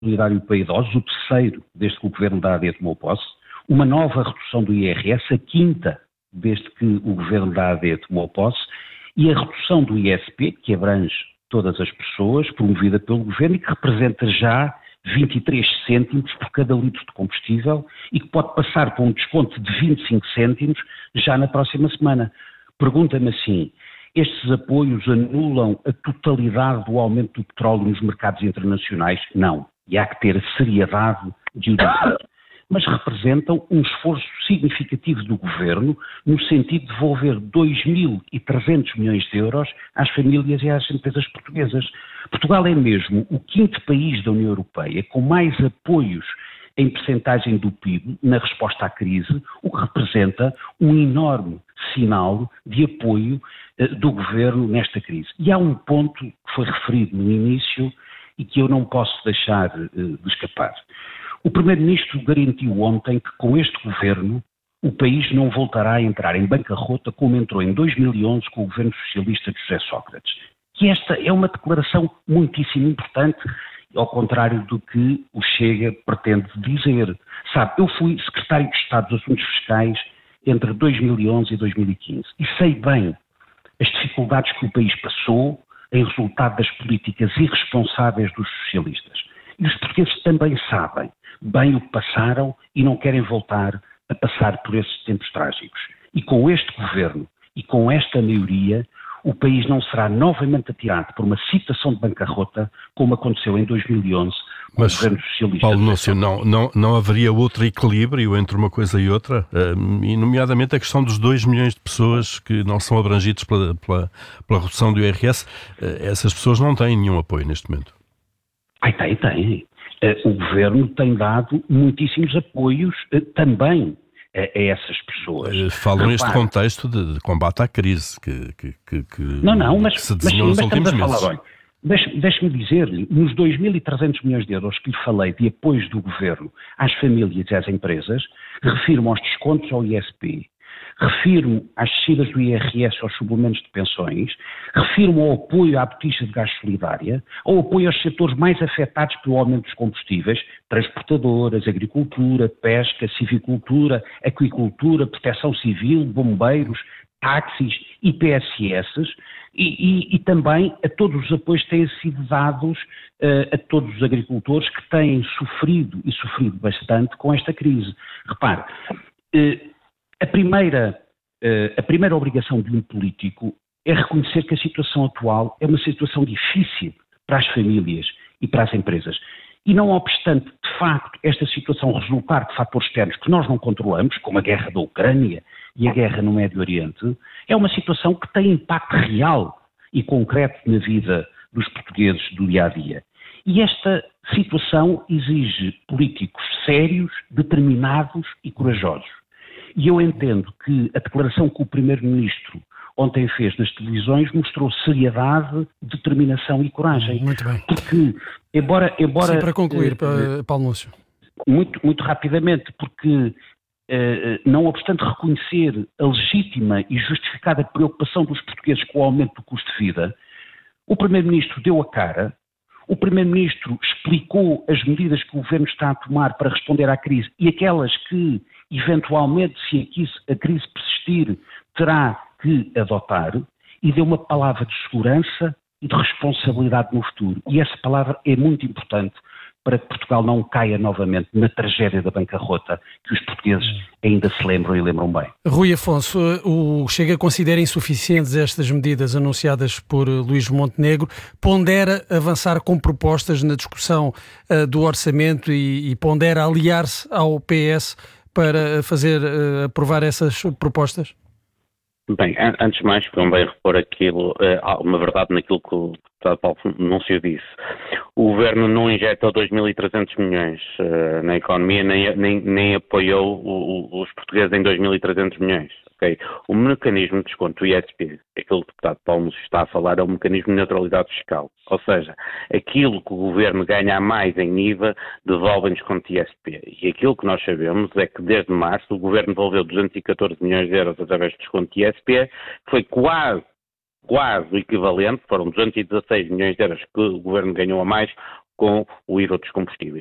solidário para idosos, o terceiro desde que o governo da AD tomou posse, uma nova redução do IRS, a quinta desde que o governo da AD tomou posse, e a redução do ISP, que abrange todas as pessoas, promovida pelo governo e que representa já 23 cêntimos por cada litro de combustível e que pode passar por um desconto de 25 cêntimos já na próxima semana. Pergunta-me assim, estes apoios anulam a totalidade do aumento do petróleo nos mercados internacionais? Não. E há que ter a seriedade de o dizer. Mas representam um esforço significativo do governo no sentido de devolver 2.300 milhões de euros às famílias e às empresas portuguesas. Portugal é mesmo o quinto país da União Europeia com mais apoios em percentagem do PIB na resposta à crise, o que representa um enorme sinal de apoio do governo nesta crise. E há um ponto que foi referido no início e que eu não posso deixar de escapar. O Primeiro-Ministro garantiu ontem que com este governo o país não voltará a entrar em bancarrota como entrou em 2011 com o governo socialista de José Sócrates. Que esta é uma declaração muitíssimo importante, ao contrário do que o Chega pretende dizer. Sabe, eu fui secretário de Estado dos Assuntos Fiscais entre 2011 e 2015 e sei bem as dificuldades que o país passou em resultado das políticas irresponsáveis dos socialistas. E os portugueses também sabem bem o que passaram e não querem voltar a passar por esses tempos trágicos. E com este governo e com esta maioria, o país não será novamente atirado por uma situação de bancarrota como aconteceu em 2011 com o governo socialista. Paulo Núncio, não haveria outro equilíbrio entre uma coisa e outra? E nomeadamente a questão dos 2 milhões de pessoas que não são abrangidos pela redução do IRS, essas pessoas não têm nenhum apoio neste momento. Tem. O governo tem dado muitíssimos apoios também a essas pessoas. Falo neste contexto de combate à crise que se desenhou nos últimos meses. Deixe-me dizer-lhe, nos 2.300 milhões de euros que lhe falei de apoios do governo às famílias e às empresas, refiro-me aos descontos ao ISP, refiro-me às descidas do IRS aos suplementos de pensões, refiro-me ao apoio à botija de gás solidária, ao apoio aos setores mais afetados pelo aumento dos combustíveis, transportadoras, agricultura, pesca, civicultura, aquicultura, proteção civil, bombeiros, táxis e PSS, e também a todos os apoios que têm sido dados a todos os agricultores que têm sofrido bastante com esta crise. Repare, a primeira obrigação de um político é reconhecer que a situação atual é uma situação difícil para as famílias e para as empresas. E não obstante, de facto, esta situação resultar de fatores externos que nós não controlamos, como a guerra da Ucrânia e a guerra no Médio Oriente, é uma situação que tem impacto real e concreto na vida dos portugueses do dia-a-dia. E esta situação exige políticos sérios, determinados e corajosos. E eu entendo que a declaração que o Primeiro-Ministro ontem fez nas televisões mostrou seriedade, determinação e coragem. Muito bem. Porque, embora sim, para concluir, Paulo Núncio. Muito rapidamente, porque não obstante reconhecer a legítima e justificada preocupação dos portugueses com o aumento do custo de vida, o Primeiro-Ministro deu a cara, o Primeiro-Ministro explicou as medidas que o Governo está a tomar para responder à crise e aquelas que, eventualmente, se a crise persistir, terá que adotar, e deu uma palavra de segurança e de responsabilidade no futuro. E essa palavra é muito importante para que Portugal não caia novamente na tragédia da bancarrota que os portugueses ainda se lembram e lembram bem. Rui Afonso, o Chega considera insuficientes estas medidas anunciadas por Luís Montenegro, pondera avançar com propostas na discussão do orçamento e pondera aliar-se ao PS para fazer aprovar essas propostas? Bem, antes de mais, convém repor uma verdade naquilo que o deputado Paulo Núncio disse. O Governo não injetou 2.300 milhões na economia, nem apoiou os portugueses em 2.300 milhões. Okay? O mecanismo de desconto, o ISP, aquilo que o deputado Paulo Núncio está a falar, é o mecanismo de neutralidade fiscal. Ou seja, aquilo que o Governo ganha a mais em IVA, devolve em desconto ISP. E aquilo que nós sabemos é que desde março o Governo devolveu 214 milhões de euros através de desconto ISP, que foi quase o equivalente, foram 216 milhões de euros que o Governo ganhou a mais com o IVA dos combustíveis.